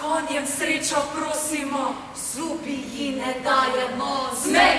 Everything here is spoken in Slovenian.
konjem srečo prosimo, zubi ji ne dajemo, zmej